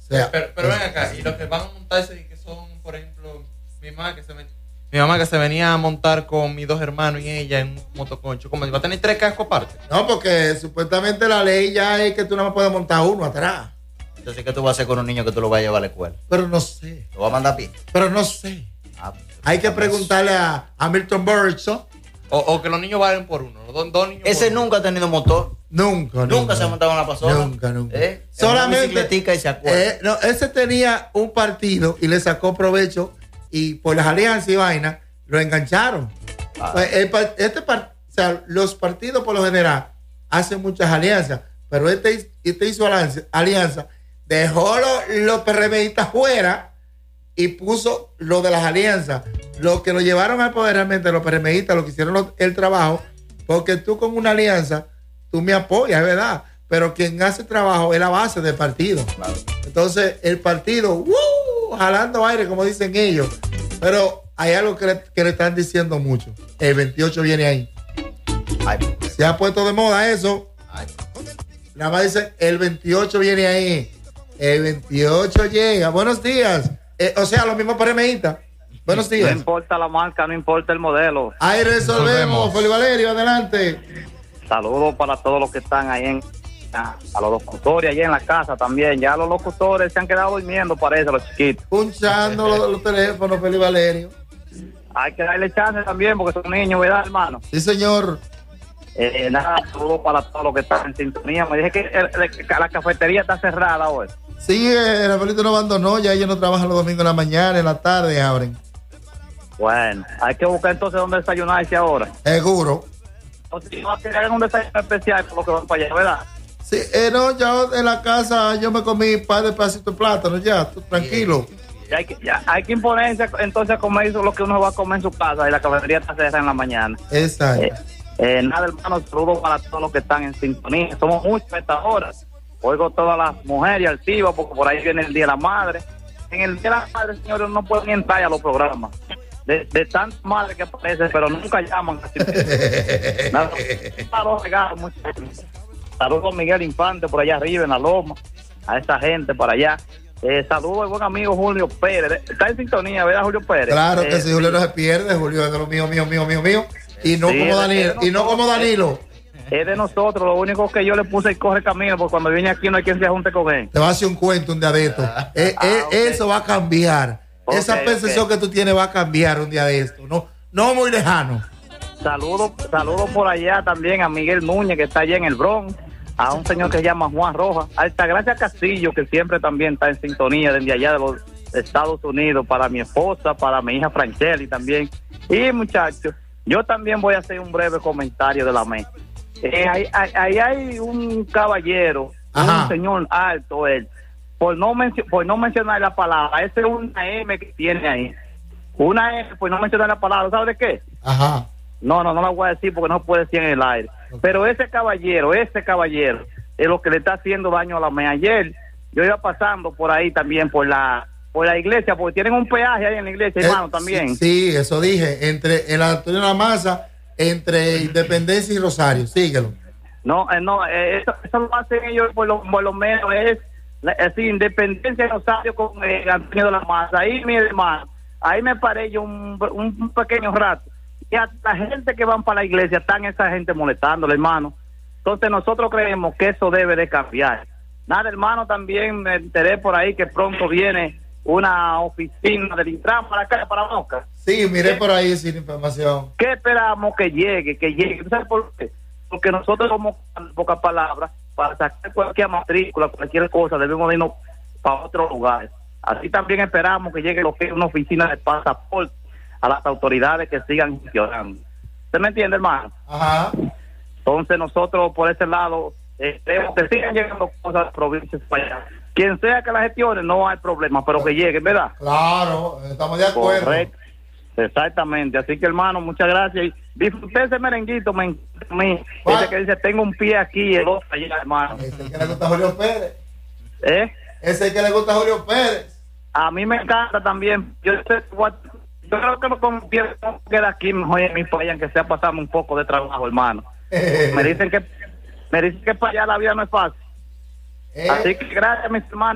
O sea, pero ven acá, y los que van a montarse, que son, por ejemplo, mi mamá que se venía a montar con mis dos hermanos y ella en un motoconcho, ¿cómo va a tener 3 cascos aparte? No, porque supuestamente la ley ya es que tú no me puedes montar uno atrás. Entonces, ¿qué tú vas a hacer con un niño que tú lo vas a llevar a la escuela? Pero no sé. ¿Lo vas a mandar a pie? Pero no sé. Hay que preguntarle a Milton Bergson. O que los niños vayan por uno. Dos niños. Ese nunca ha tenido motor. Nunca se ha montado en la pasola. Nunca. Solamente bicicletica y se acuerda. No, ese tenía un partido y le sacó provecho y por las alianzas y vainas lo engancharon. O sea, los partidos por lo general hacen muchas alianzas, pero este hizo alianza, dejó los PRMistas fuera y puso lo de las alianzas. Lo que lo llevaron al poder realmente los PRMistas, lo que hicieron el trabajo, porque tú con una alianza, tú me apoyas, es verdad, pero quien hace trabajo es la base del partido. Claro. Entonces, el partido, jalando aire, como dicen ellos, pero hay algo que le están diciendo mucho. El 28 viene ahí. Se ha puesto de moda eso. Nada más dicen, el 28 viene ahí. El 28 llega. Buenos días. O sea, los mismos PRMistas. Buenos días. No importa la marca, no importa el modelo. Ahí resolvemos. Felipe Valerio, adelante. Saludos para todos los que están ahí a los locutores allá en la casa también. Ya los locutores se han quedado durmiendo, parece, los chiquitos. Punchando los teléfonos, Felipe Valerio. Hay que darle chance también porque son niños, ¿verdad, hermano? Sí, señor. Nada, saludos para todos los que están en sintonía. Me dije que la cafetería está cerrada hoy. Sí, el abuelito no abandonó, ya ellos no trabajan los domingos en la mañana, en la tarde abren. Bueno, hay que buscar entonces dónde desayunarse ahora. Seguro. O si no, que hagan un desayuno especial por lo que van para allá, ¿verdad? Sí, no, ya en la casa yo me comí un par de pedacitos de plátano, ya, tú, tranquilo. Hay que imponerse entonces a comer eso lo que uno va a comer en su casa y la cafetería está cerrada en la mañana. Exacto. Nada, hermano, saludos para todos los que están en sintonía. Somos muchos a estas horas. Oigo todas las mujeres altivas porque por ahí viene el Día de la Madre. En el Día de la Madre, señores, no pueden ni entrar a los programas. De tantas madres que aparecen, pero nunca llaman. Saludos a Miguel Infante por allá arriba en la loma, a esa gente por allá. Saludos al buen amigo Julio Pérez. Está en sintonía, ¿verdad, Julio Pérez? Claro que si Julio no se pierde, Julio es de lo mío. Y no sí, como Danilo. Es de nosotros, lo único que yo le puse el corre camino, porque cuando viene aquí no hay quien se junte con él. Te va a hacer un cuento un día de esto. Okay. Eso va a cambiar. Esa percepción que tú tienes va a cambiar un día de esto. No muy lejano. Saludos por allá también a Miguel Núñez, que está allá en el Bronx, a un señor que se llama Juan Rojas, a Altagracia Castillo, que siempre también está en sintonía desde allá de los Estados Unidos, para mi esposa, para mi hija Francheli también. Y muchachos, yo también voy a hacer un breve comentario de la mesa. Ahí hay un caballero, un señor alto, él, por no mencionar la palabra, ese es una M que tiene ahí. Una M, por no mencionar la palabra, ¿sabe de qué? Ajá. No la voy a decir porque no puede decir en el aire. Okay. Pero ese caballero es lo que le está haciendo daño a la MEA. Ayer yo iba pasando por ahí también, por la iglesia, porque tienen un peaje ahí en la iglesia, hermano, también. Sí, eso dije, entre el Antonio La Maza, entre Independencia y Rosario, síguelo. Eso lo hacen ellos por lo menos, es así, Independencia y Rosario con Antonio de La Maza. Ahí, mi hermano, ahí me paré yo un pequeño rato. Y a la gente que van para la iglesia, están esa gente molestándole, hermano. Entonces nosotros creemos que eso debe de cambiar. Nada, hermano, también me enteré por ahí que pronto viene una oficina del Intran para acá, para Moca. Sí, miré por ahí sin información. ¿Qué esperamos que llegue? ¿Sabes por qué? Porque nosotros somos pocas palabras, para sacar cualquier matrícula, cualquier cosa, debemos irnos para otro lugar. Así también esperamos que llegue lo que es una oficina de pasaporte a las autoridades que sigan gestionando. ¿Usted me entiende, hermano? Ajá. Entonces nosotros por ese lado queremos que sigan llegando cosas a las provincias para allá. Quien sea que la gestione, no hay problema, pero que lleguen, ¿verdad? Claro, estamos de acuerdo. Correcto. Exactamente. Así que, hermano, muchas gracias. Y disfruté ese merenguito, ese que dice, tengo un pie aquí y el otro allá, hermano. Ese que le gusta a Julio Pérez. Ese que le gusta a Julio Pérez. A mí me encanta también. Yo creo que no conviene quedar aquí mejor en mi país, aunque sea pasarme un poco de trabajo, hermano. Me dicen que para allá la vida no es fácil. Así que gracias, mis hermanos.